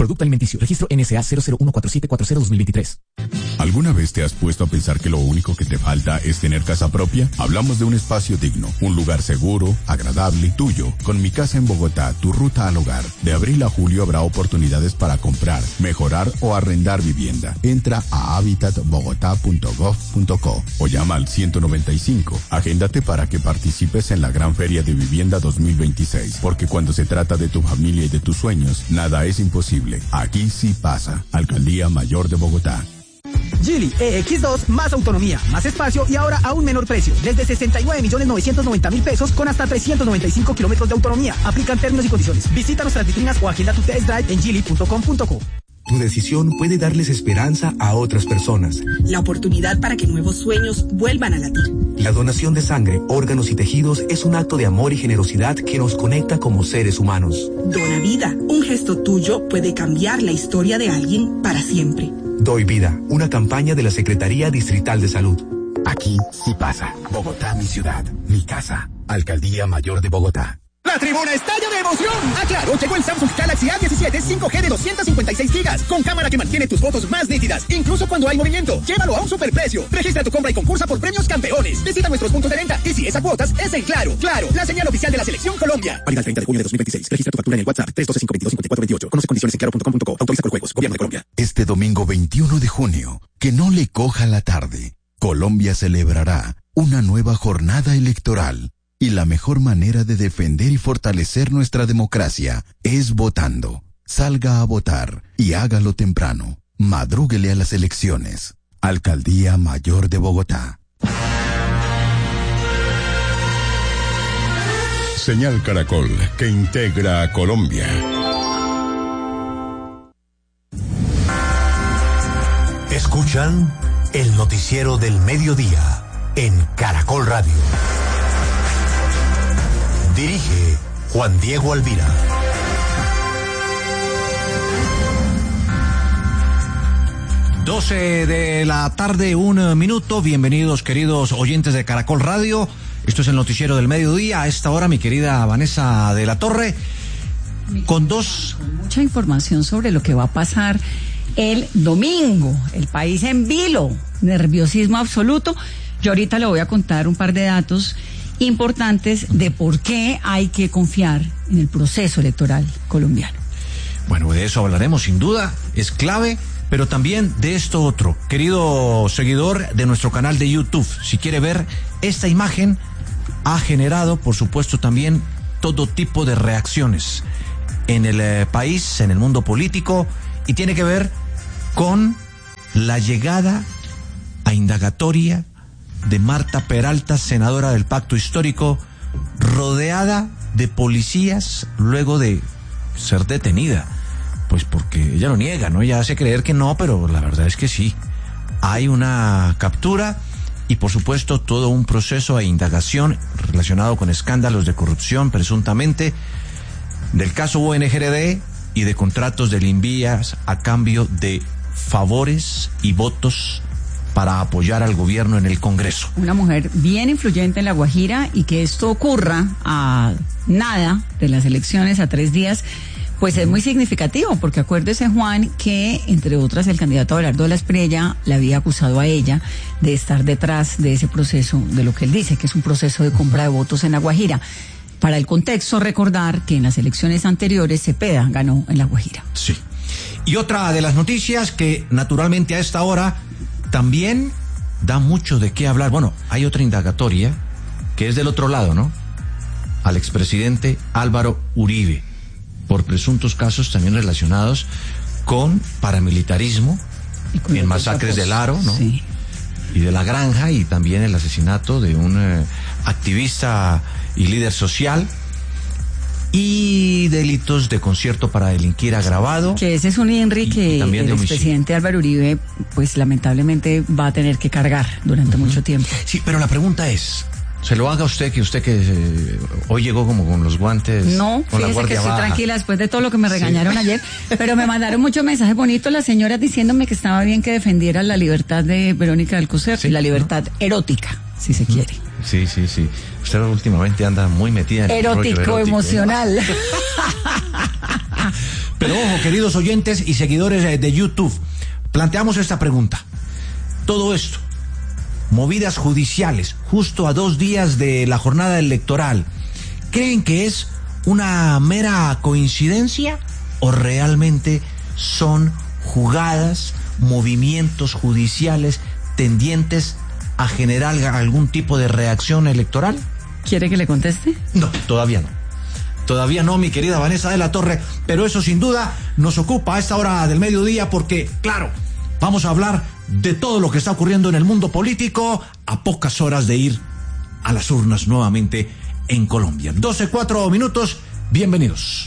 Producto alimenticio. Registro NSA 0014740-2023. ¿Alguna vez te has puesto a pensar que lo único que te falta es tener casa propia? Hablamos de un espacio digno, un lugar seguro, agradable, tuyo. Con Mi Casa en Bogotá, tu ruta al hogar. De abril a julio habrá oportunidades para comprar, mejorar o arrendar vivienda. Entra a habitatbogotá.gov.co o llama al 195. Agéndate para que participes en la Gran Feria de Vivienda 2026. Porque cuando se trata de tu familia y de tus sueños, nada es imposible. Aquí sí pasa. Alcaldía Mayor de Bogotá. Geely EX2, más autonomía, más espacio y ahora a un menor precio. Desde 69.990.000 pesos con hasta 395 kilómetros de autonomía. Aplican términos y condiciones. Visita nuestras vitrinas o agenda tu test drive en geely.com.co. Tu decisión puede darles esperanza a otras personas. La oportunidad para que nuevos sueños vuelvan a latir. La donación de sangre, órganos y tejidos es un acto de amor y generosidad que nos conecta como seres humanos. Dona vida. Un gesto tuyo puede cambiar la historia de alguien para siempre. Doy Vida, una campaña de la Secretaría Distrital de Salud. Aquí sí pasa. Bogotá, mi ciudad, mi casa. Alcaldía Mayor de Bogotá. La tribuna estalla de emoción. Claro, llegó el Samsung Galaxy A17 5G de 256 gigas, con cámara que mantiene tus fotos más nítidas, incluso cuando hay movimiento. Llévalo a un superprecio. Registra tu compra y concursa por premios campeones. Visita nuestros puntos de venta y si es a cuotas, es en Claro. Claro, la señal oficial de la Selección Colombia. Válida el 30 de junio de 2026. Registra tu factura en el WhatsApp 312-522-5428. Conoce condiciones en claro.com.co. Autoriza Coljuegos. Gobierno de Colombia. Este domingo 21 de junio, que no le coja la tarde, Colombia celebrará una nueva jornada electoral. Y la mejor manera de defender y fortalecer nuestra democracia es votando. Salga a votar y hágalo temprano. Madrúguele a las elecciones. Alcaldía Mayor de Bogotá. Señal Caracol, que integra a Colombia. Escuchan el noticiero del mediodía en Caracol Radio. Dirige Juan Diego Alvira. De la tarde, 1 minuto. Bienvenidos, queridos oyentes de Caracol Radio. Esto es el noticiero del mediodía. A esta hora, mi querida Vanessa de la Torre, con mucha información sobre lo que va a pasar el domingo. El país en vilo, nerviosismo absoluto. Yo ahorita le voy a contar un par de datos importantes de por qué hay que confiar en el proceso electoral colombiano. Bueno, de eso hablaremos sin duda, es clave, pero también de esto otro. Querido seguidor de nuestro canal de YouTube, si quiere ver esta imagen, ha generado, por supuesto, también todo tipo de reacciones en el país, en el mundo político, y tiene que ver con la llegada a indagatoria de Marta Peralta, senadora del Pacto Histórico, rodeada de policías luego de ser detenida. Pues porque ella lo niega, ¿no? Ella hace creer que no, pero la verdad es que sí. Hay una captura y, por supuesto, todo un proceso de indagación relacionado con escándalos de corrupción, presuntamente, del caso UNGRD y de contratos de Invías a cambio de favores y votos para apoyar al gobierno en el Congreso. Una mujer bien influyente en La Guajira, y que esto ocurra a nada de las elecciones, a 3 días, pues es muy significativo, porque acuérdese, Juan, que entre otras el candidato Abelardo de la Espriella le había acusado a ella de estar detrás de ese proceso, de lo que él dice que es un proceso de compra de votos en La Guajira. Para el contexto, recordar que en las elecciones anteriores Cepeda ganó en La Guajira. Sí. Y otra de las noticias que naturalmente a esta hora también da mucho de qué hablar. Bueno, hay otra indagatoria que es del otro lado, ¿no? Al expresidente Álvaro Uribe, por presuntos casos también relacionados con paramilitarismo, en masacres del Aro, ¿no? Sí. Y de La Granja, y también el asesinato de un activista y líder social, y delitos de concierto para delinquir agravado. Que ese es un INRI que el expresidente Álvaro Uribe, pues lamentablemente va a tener que cargar durante mucho tiempo. Sí, pero la pregunta es, se lo haga usted que hoy llegó como con los guantes. No, con fíjese que estoy tranquila después de todo lo que me regañaron ayer, pero me mandaron muchos mensajes bonitos las señoras diciéndome que estaba bien que defendiera la libertad de Verónica Alcocer, la libertad erótica, si se quiere. Sí. Usted últimamente anda muy metida en erótico, emocional. Pero Pero ojo, queridos oyentes y seguidores de YouTube, planteamos esta pregunta. Todo esto, movidas judiciales, justo a 2 días de la jornada electoral, ¿creen que es una mera coincidencia o realmente son jugadas, movimientos judiciales tendientes a generar algún tipo de reacción electoral? ¿Quiere que le conteste? No, todavía no. Todavía no, mi querida Vanessa de la Torre, pero eso sin duda nos ocupa a esta hora del mediodía porque, claro, vamos a hablar de todo lo que está ocurriendo en el mundo político a pocas horas de ir a las urnas nuevamente en Colombia. 12:04, bienvenidos.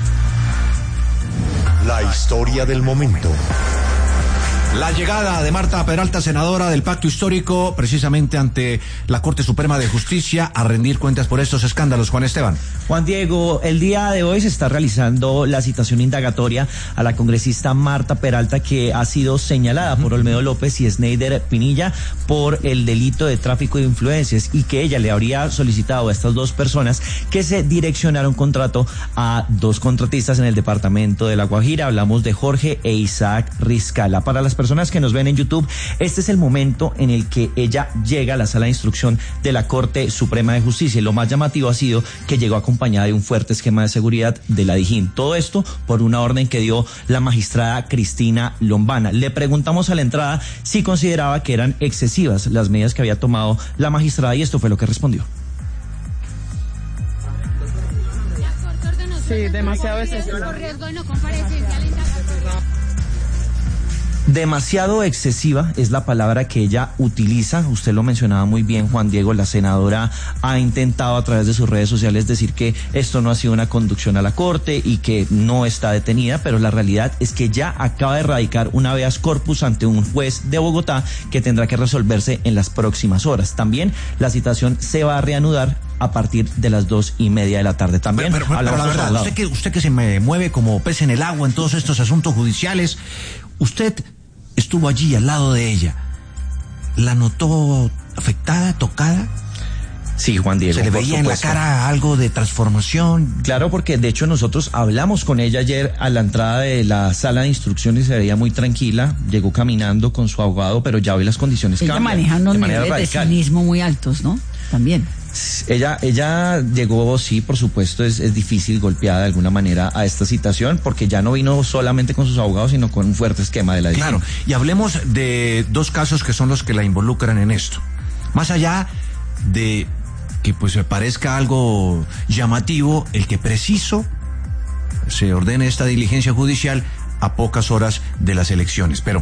La historia del momento. La llegada de Marta Peralta, senadora del Pacto Histórico, precisamente ante la Corte Suprema de Justicia, a rendir cuentas por estos escándalos. Juan Esteban. Juan Diego, el día de hoy se está realizando la citación indagatoria a la congresista Marta Peralta, que ha sido señalada por Olmedo López y Sneider Pinilla por el delito de tráfico de influencias, y que ella le habría solicitado a estas 2 personas que se direccionara un contrato a 2 contratistas en el departamento de La Guajira. Hablamos de Jorge e Isaac Riscala. Para las personas que nos ven en YouTube, este es el momento en el que ella llega a la sala de instrucción de la Corte Suprema de Justicia, y lo más llamativo ha sido que llegó acompañada de un fuerte esquema de seguridad de la Dijín. Todo esto por una orden que dio la magistrada Cristina Lombana. Le preguntamos a la entrada si consideraba que eran excesivas las medidas que había tomado la magistrada, y esto fue lo que respondió. Sí, demasiado excesivo. Riesgo de no comparecencia a la indagatoria. Demasiado excesiva es la palabra que ella utiliza. Usted lo mencionaba muy bien, Juan Diego. La senadora ha intentado a través de sus redes sociales decir que esto no ha sido una conducción a la Corte y que no está detenida, pero la realidad es que ya acaba de radicar un habeas corpus ante un juez de Bogotá que tendrá que resolverse en las próximas horas. También la citación se va a reanudar a partir de las 2:30 de la tarde. También pero la verdad, usted que se me mueve como pez en el agua en todos estos asuntos judiciales, usted estuvo allí al lado de ella. ¿La notó afectada, tocada? Sí, Juan Diego. ¿Se le veía en la cara algo de transformación? Claro, porque de hecho nosotros hablamos con ella ayer a la entrada de la sala de instrucción y se veía muy tranquila. Llegó caminando con su abogado, pero ya hoy las condiciones cambian. Ella maneja unos niveles de cinismo muy altos, ¿no? También. Ella llegó, sí, por supuesto, es difícil, golpeada de alguna manera a esta citación, porque ya no vino solamente con sus abogados, sino con un fuerte esquema de la Dijín. Claro, y hablemos de 2 casos que son los que la involucran en esto. Más allá de que pues me parezca algo llamativo el que preciso se ordene esta diligencia judicial a pocas horas de las elecciones, pero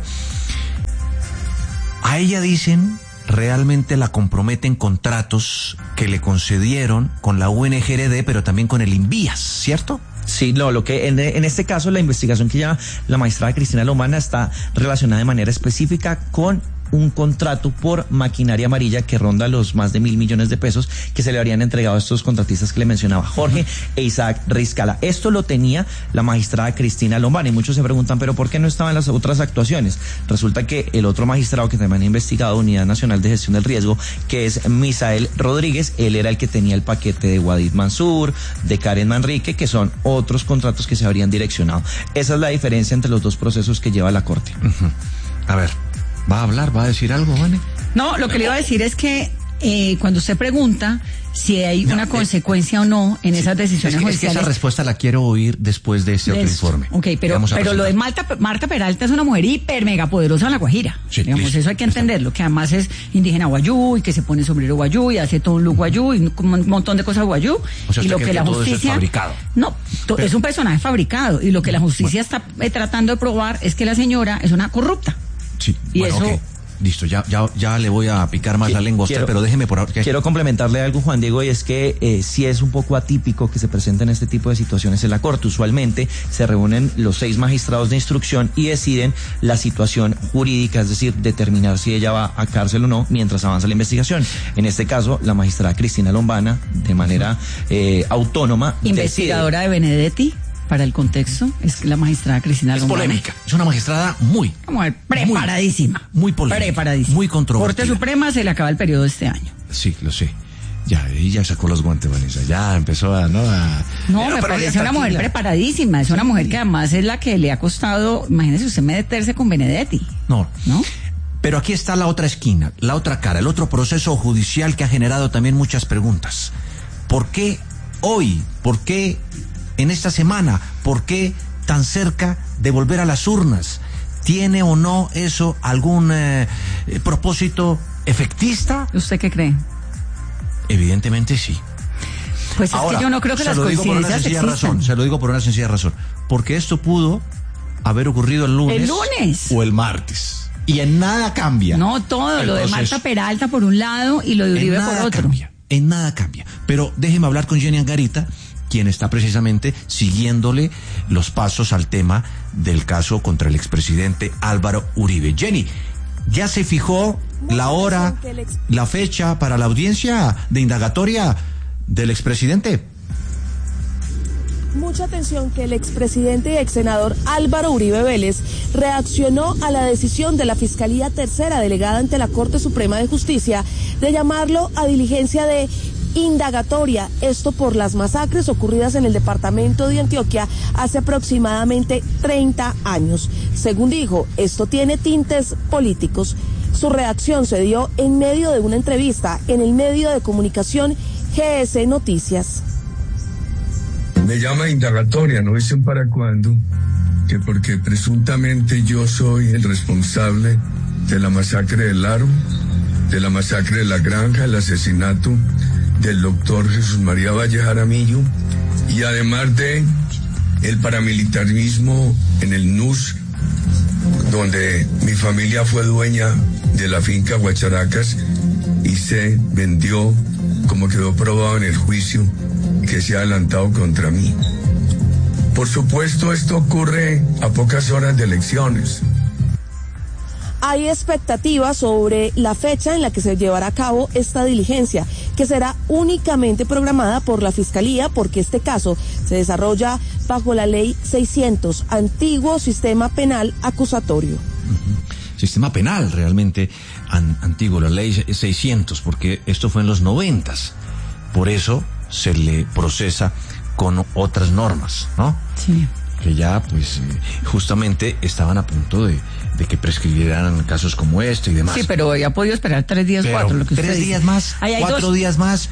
a ella dicen realmente la comprometen contratos que le concedieron con la UNGRD, pero también con el Invías, ¿cierto? Sí, no, lo que en este caso la investigación que lleva la magistrada Cristina Lombana está relacionada de manera específica con un contrato por maquinaria amarilla que ronda los más de 1.000 millones de pesos que se le habrían entregado a estos contratistas que le mencionaba, Jorge e Isaac Riscala. Esto lo tenía la magistrada Cristina Lombana, y muchos se preguntan, ¿pero por qué no estaban las otras actuaciones? Resulta que el otro magistrado que también ha investigado, Unidad Nacional de Gestión del Riesgo, que es Misael Rodríguez, él era el que tenía el paquete de Wadid Mansur, de Karen Manrique, que son otros contratos que se habrían direccionado. Esa es la diferencia entre los 2 procesos que lleva la Corte. A ver, ¿va a hablar? ¿Va a decir algo, Vane? No, lo que le iba a decir es que cuando usted pregunta si hay una consecuencia o no en esas decisiones judiciales. Es que esa respuesta la quiero oír después de este otro informe. Ok, pero lo de Marta Peralta es una mujer hiper mega poderosa en La Guajira. Sí, digamos, listo, eso hay que entenderlo, que además es indígena guayú y que se pone sombrero guayú y hace todo un look guayú y un montón de cosas guayú. O sea, y lo que la justicia es fabricado. No, es un personaje fabricado, y lo que la justicia está tratando de probar es que la señora es una corrupta. Sí, y bueno, eso. Okay. Listo, ya le voy a picar más la lengua a usted, pero déjeme por ahora. Quiero complementarle algo, Juan Diego, y es que sí es un poco atípico que se presenten este tipo de situaciones en la Corte. Usualmente se reúnen los 6 magistrados de instrucción y deciden la situación jurídica, es decir, determinar si ella va a cárcel o no mientras avanza la investigación. En este caso, la magistrada Cristina Lombana, de manera autónoma, investigadora de Benedetti. Para el contexto, es la magistrada Cristina Lombana. Es polémica, es una magistrada muy preparadísima. Muy polémica. Preparadísima. Muy controvertida. Corte Suprema se le acaba el periodo de este año. Sí, lo sé. Ya, ella sacó los guantes, Vanessa. Ya empezó a... No, me parece una mujer preparadísima. Es una mujer que además es la que le ha costado, imagínese usted, meterse con Benedetti. ¿No? Pero aquí está la otra esquina, la otra cara, el otro proceso judicial que ha generado también muchas preguntas. ¿Por qué hoy? ¿Por qué en esta semana? ¿Por qué tan cerca de volver a las urnas? ¿Tiene o no eso algún propósito efectista? ¿Usted qué cree? Evidentemente sí. Pues ahora, es que yo no creo que las coincidencias existan. Se lo digo por una sencilla razón. Porque esto pudo haber ocurrido el lunes. ¿El lunes? O el martes. Y en nada cambia. No, todo. Lo de Marta Peralta por un lado y lo de Uribe por otro. En nada cambia. Pero déjeme hablar con Jenny Angarita, quien está precisamente siguiéndole los pasos al tema del caso contra el expresidente Álvaro Uribe. Jenny, ¿ya se fijó la hora, la fecha para la audiencia de indagatoria del expresidente? Mucha atención que el expresidente y exsenador Álvaro Uribe Vélez reaccionó a la decisión de la Fiscalía Tercera delegada ante la Corte Suprema de Justicia de llamarlo a diligencia de indagatoria, esto por las masacres ocurridas en el departamento de Antioquia hace aproximadamente 30 años. Según dijo, esto tiene tintes políticos. Su reacción se dio en medio de una entrevista en el medio de comunicación GS Noticias. Me llama indagatoria, no dicen para cuándo, que porque presuntamente yo soy el responsable de la masacre del Aro, de la masacre de la Granja, el asesinato del doctor Jesús María Valle Jaramillo, y además de el paramilitarismo en el NUS, donde mi familia fue dueña de la finca Guacharacas y se vendió, como quedó probado en el juicio que se ha adelantado contra mí. Por supuesto, esto ocurre a pocas horas de elecciones. Hay expectativas sobre la fecha en la que se llevará a cabo esta diligencia, que será únicamente programada por la Fiscalía, porque este caso se desarrolla bajo la Ley 600, antiguo sistema penal acusatorio. Sistema penal realmente antiguo, la Ley 600, porque esto fue en los 90s. Por eso se le procesa con otras normas, ¿no? Sí. Que ya, pues, justamente estaban a punto de que prescribieran casos como este y demás. Sí, pero ya ha podido esperar 3 días, 4, lo que usted 3 días dice. más, 4 días más,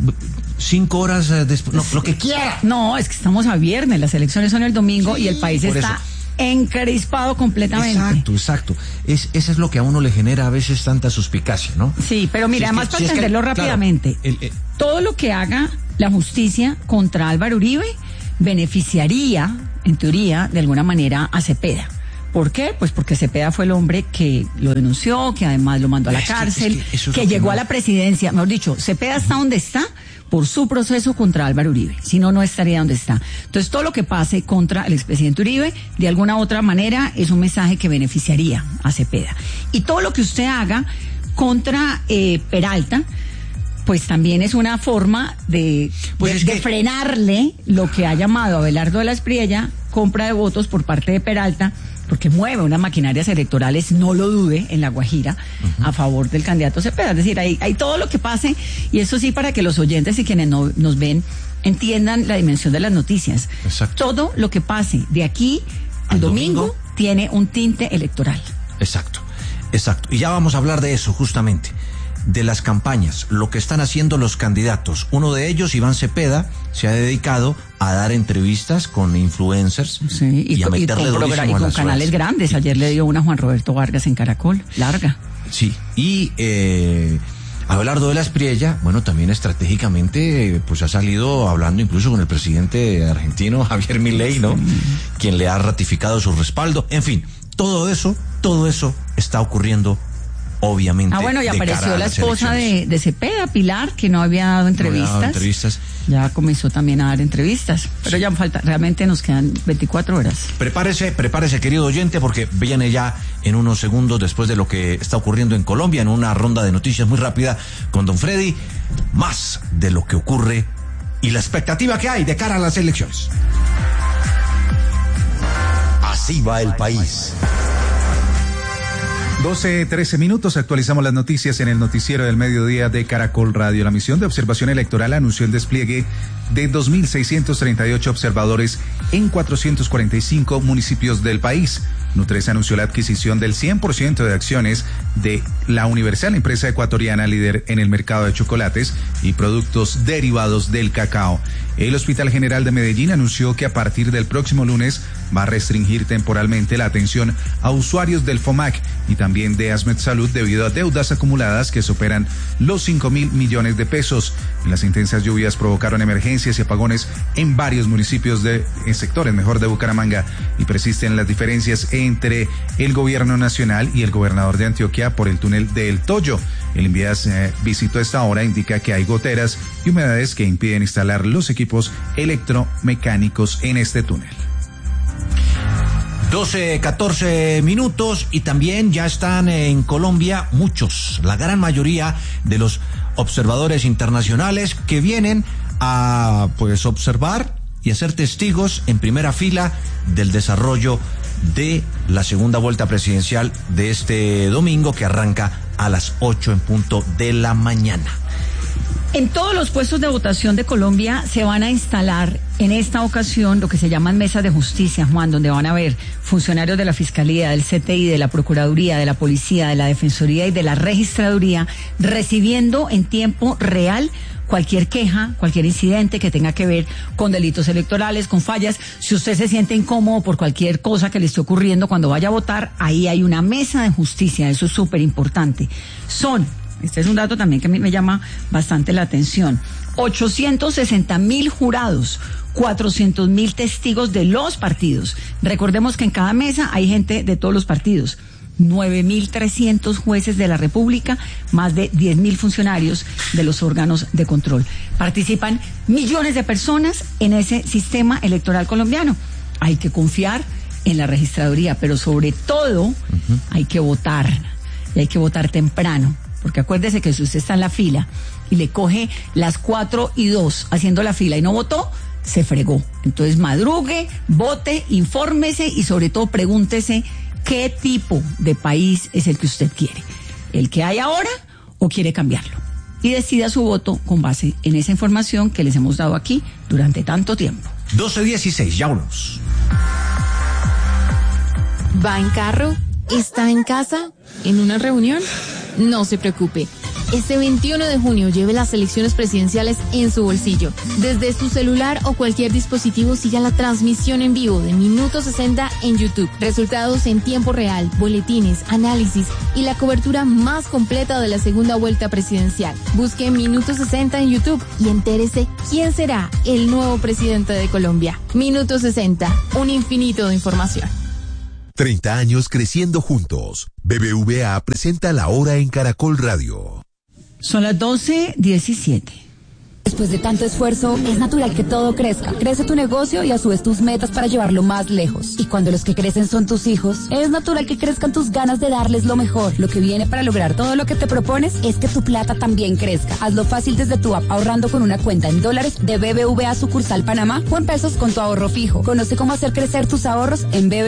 5 horas después, no, lo que quiera. No, es que estamos a viernes, las elecciones son el domingo y el país está encrespado completamente. Exacto. Eso es lo que a uno le genera a veces tanta suspicacia, ¿no? Sí, pero mira, además para entenderlo rápidamente, todo lo que haga la justicia contra Álvaro Uribe beneficiaría, en teoría, de alguna manera, a Cepeda. ¿Por qué? Pues porque Cepeda fue el hombre que lo denunció, que además lo mandó a la cárcel, que llegó a la presidencia. Mejor dicho, Cepeda está donde está por su proceso contra Álvaro Uribe. Si no, no estaría donde está. Entonces, todo lo que pase contra el expresidente Uribe, de alguna u otra manera, es un mensaje que beneficiaría a Cepeda. Y todo lo que usted haga contra Peralta, pues también es una forma de frenarle lo que ha llamado Abelardo de la Espriella, compra de votos por parte de Peralta, porque mueve unas maquinarias electorales, no lo dude, en La Guajira, a favor del candidato Cepeda. Es decir, hay todo lo que pase, y eso sí, para que los oyentes y quienes nos ven entiendan la dimensión de las noticias. Exacto. Todo lo que pase de aquí al domingo tiene un tinte electoral. Exacto. Y ya vamos a hablar de eso, justamente, de las campañas, lo que están haciendo los candidatos. Uno de ellos, Iván Cepeda, se ha dedicado a dar entrevistas con influencers, y a meterle durísimo a con canales grandes. Ayer le dio una a Juan Roberto Vargas en Caracol, larga. Sí, y Abelardo de la Espriella, bueno, también estratégicamente, pues ha salido hablando incluso con el presidente argentino, Javier Milei, ¿no? Quien le ha ratificado su respaldo. En fin, todo eso está ocurriendo, obviamente. Bueno, y apareció la esposa de Cepeda, Pilar, que no había dado entrevistas. Ya comenzó también a dar entrevistas, pero ya falta, realmente nos quedan 24 horas. Prepárese, querido oyente, porque viene ya en unos segundos, después de lo que está ocurriendo en Colombia, en una ronda de noticias muy rápida con don Freddy, más de lo que ocurre y la expectativa que hay de cara a las elecciones. Así va el país. 12:13 minutos, actualizamos las noticias en el noticiero del mediodía de Caracol Radio. La misión de observación electoral anunció el despliegue de 2.638 observadores en 445 municipios del país. Nutresa anunció la adquisición del 100% de acciones de La Universal, empresa ecuatoriana líder en el mercado de chocolates y productos derivados del cacao. El Hospital General de Medellín anunció que a partir del próximo lunes va a restringir temporalmente la atención a usuarios del FOMAC y también de Asmed Salud debido a deudas acumuladas que superan los 5.000 millones de pesos. Las intensas lluvias provocaron emergencias y apagones en varios municipios en sectores de Bucaramanga, y persisten las diferencias entre el gobierno nacional y el gobernador de Antioquia por el túnel del Toyo. El Invías visitó a esta hora, indica que hay goteras y humedades que impiden instalar los equipos electromecánicos en este túnel. 12:14 minutos, y también ya están en Colombia muchos, la gran mayoría de los observadores internacionales que vienen a observar y a ser testigos en primera fila del desarrollo de la segunda vuelta presidencial de este domingo, que arranca a las 8 en punto de la mañana. En todos los puestos de votación de Colombia se van a instalar en esta ocasión lo que se llaman mesas de justicia, Juan, donde van a haber funcionarios de la Fiscalía, del CTI, de la Procuraduría, de la Policía, de la Defensoría y de la Registraduría, recibiendo en tiempo real cualquier queja, cualquier incidente que tenga que ver con delitos electorales, con fallas. Si usted se siente incómodo por cualquier cosa que le esté ocurriendo cuando vaya a votar, ahí hay una mesa de justicia, eso es súper importante. Este es un dato también que a mí me llama bastante la atención, 860.000 jurados, 400.000 testigos de los partidos. Recordemos que en cada mesa hay gente de todos los partidos. 9.300 jueces de la República, más de 10.000 funcionarios de los órganos de control. Participan millones de personas en ese sistema electoral colombiano. Hay que confiar en la registraduría, pero sobre todo hay que votar, y hay que votar temprano, porque acuérdese que si usted está en la fila y le coge las 4:02 haciendo la fila y no votó, se fregó. Entonces madrugue, vote, infórmese y sobre todo pregúntese qué tipo de país es el que usted quiere, el que hay ahora o quiere cambiarlo, y decida su voto con base en esa información que les hemos dado aquí durante tanto tiempo. 12:16, ya volvemos. ¿Va en carro? ¿Está en casa? ¿En una reunión? No se preocupe. Este 21 de junio lleve las elecciones presidenciales en su bolsillo. Desde su celular o cualquier dispositivo siga la transmisión en vivo de Minuto 60 en YouTube. Resultados en tiempo real, boletines, análisis y la cobertura más completa de la segunda vuelta presidencial. Busque Minuto 60 en YouTube y entérese quién será el nuevo presidente de Colombia. Minuto 60, un infinito de información. 30 años creciendo juntos. BBVA presenta La Hora en Caracol Radio. Son las 12:17. Después de tanto esfuerzo, es natural que todo crezca. Crece tu negocio y a su vez tus metas para llevarlo más lejos. Y cuando los que crecen son tus hijos, es natural que crezcan tus ganas de darles lo mejor. Lo que viene para lograr todo lo que te propones es que tu plata también crezca. Hazlo fácil desde tu app, ahorrando con una cuenta en dólares de BBVA sucursal Panamá o en pesos con tu ahorro fijo. Conoce cómo hacer crecer tus ahorros en BBVA.